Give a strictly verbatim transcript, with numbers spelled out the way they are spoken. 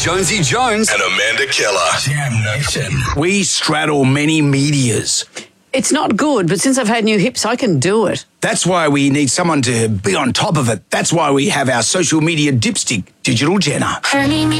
Jonesy Jones and Amanda Keller. Jam Nation. We straddle many medias. It's not good, but since I've had new hips, I can do it. That's why we need someone to be on top of it. That's why we have our social media dipstick, Digital Jenna. Honey,